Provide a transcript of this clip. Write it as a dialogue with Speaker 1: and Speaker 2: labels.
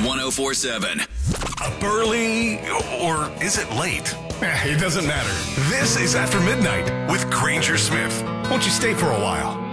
Speaker 1: 1047.
Speaker 2: Up early, or is it late?
Speaker 3: It doesn't matter.
Speaker 2: This is After Midnight with Granger Smith.
Speaker 3: Won't you stay for a while?